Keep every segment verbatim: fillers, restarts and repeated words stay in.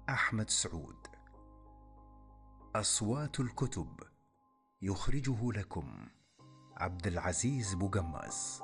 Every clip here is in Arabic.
أحمد سعود. أصوات الكتب يخرجه لكم عبد العزيز بوغماس.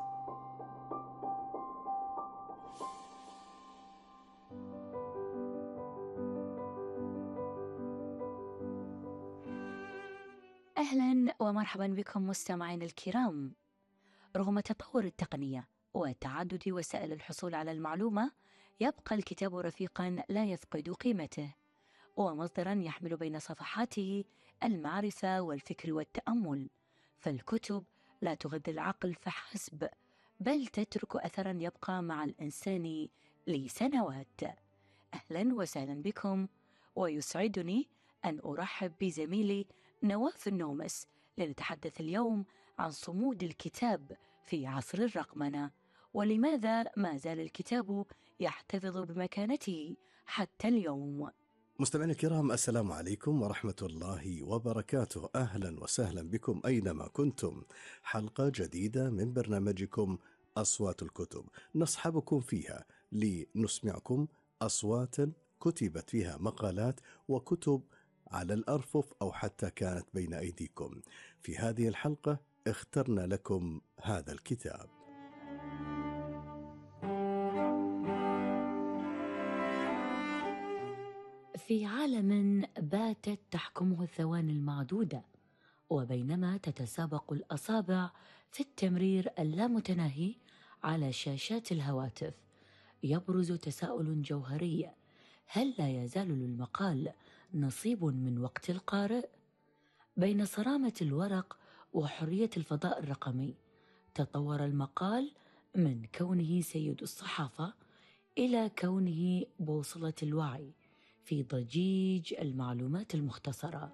أهلا ومرحبا بكم مستمعين الكرام. رغم تطور التقنية وتعدد وسائل الحصول على المعلومة، يبقى الكتاب رفيقا لا يفقد قيمته، ومصدرا يحمل بين صفحاته المعرفة والفكر والتأمل. فالكتب لا تغذي العقل فحسب، بل تترك أثرا يبقى مع الإنسان لسنوات. أهلا وسهلا بكم، ويسعدني أن أرحب بزميلي نواف النومس لنتحدث اليوم عن صمود الكتاب في عصر الرقمنة، ولماذا ما زال الكتاب يحتفظ بمكانته حتى اليوم. مستمعينا الكرام، السلام عليكم ورحمة الله وبركاته. أهلا وسهلا بكم أينما كنتم. حلقة جديدة من برنامجكم أصوات الكتب، نصحبكم فيها لنسمعكم أصوات كتبت فيها مقالات وكتب على الأرفف أو حتى كانت بين أيديكم. في هذه الحلقة اخترنا لكم هذا الكتاب. في عالم باتت تحكمه الثواني المعدودة، وبينما تتسابق الأصابع في التمرير اللامتناهي على شاشات الهواتف، يبرز تساؤل جوهري: هل لا يزال للمقال نصيب من وقت القارئ؟ بين صرامة الورق وحرية الفضاء الرقمي، تطور المقال من كونه سيد الصحافة إلى كونه بوصلة الوعي في ضجيج المعلومات المختصرة.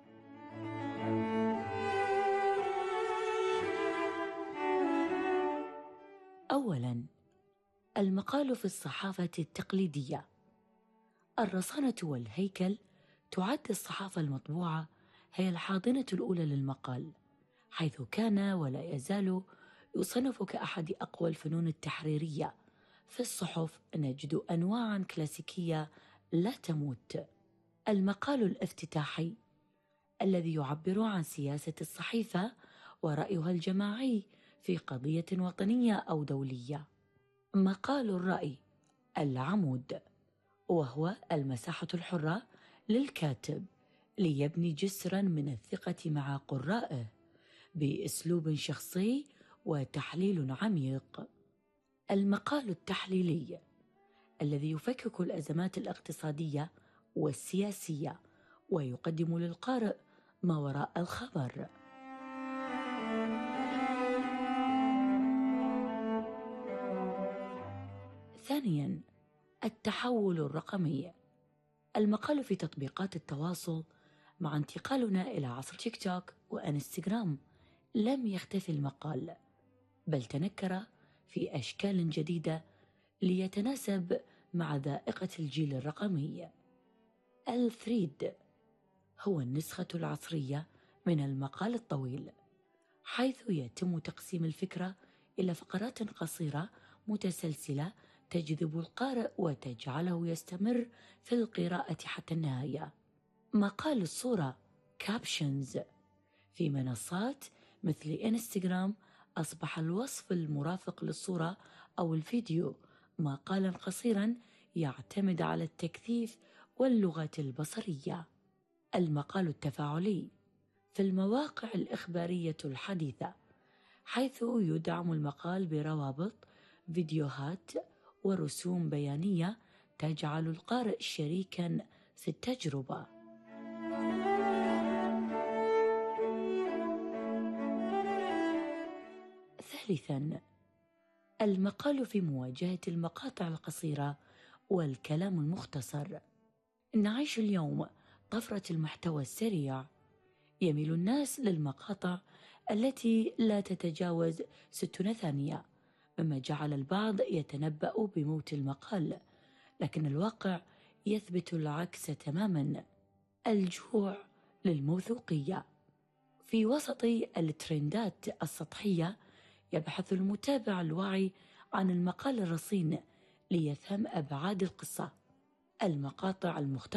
أولاً، المقال في الصحافة التقليدية. الرصانة والهيكل. تعد الصحافة المطبوعة هي الحاضنة الأولى للمقال، حيث كان ولا يزال يصنف كأحد أقوى الفنون التحريرية. في الصحف نجد أنواعاً كلاسيكية لا تموت. المقال الافتتاحي، الذي يعبر عن سياسة الصحيفة ورأيها الجماعي في قضية وطنية أو دولية. مقال الرأي العمود، وهو المساحة الحرة للكاتب ليبني جسرا من الثقة مع قرائه بأسلوب شخصي وتحليل عميق. المقال التحليلي، الذي يفكك الأزمات الاقتصادية والسياسية ويقدم للقارئ ما وراء الخبر. ثانياً، التحول الرقمي. المقال في تطبيقات التواصل. مع انتقالنا إلى عصر تيك توك وإنستغرام، لم يختفي المقال، بل تنكر في أشكال جديدة ليتناسب مع ذائقة الجيل الرقمي. الثريد هو النسخة العصرية من المقال الطويل، حيث يتم تقسيم الفكرة إلى فقرات قصيرة متسلسلة تجذب القارئ وتجعله يستمر في القراءة حتى النهاية. مقال الصورة كابشنز. في منصات مثل إنستغرام أصبح الوصف المرافق للصورة أو الفيديو مقالا قصيرا يعتمد على التكثيف واللغة البصرية. المقال التفاعلي في المواقع الإخبارية الحديثة، حيث يدعم المقال بروابط، فيديوهات ورسوم بيانية تجعل القارئ شريكا في التجربة. ثالثا، المقال في مواجهة المقاطع القصيرة والكلام المختصر. نعيش اليوم طفرة المحتوى السريع، يميل الناس للمقاطع التي لا تتجاوز ستون ثانية، مما جعل البعض يتنبأ بموت المقال، لكن الواقع يثبت العكس تماما. الجوع للموثوقية. في وسط الترندات السطحية، يبحث المتابع الواعي عن المقال الرصين ليفهم أبعاد القصة. المقاطع المختلفة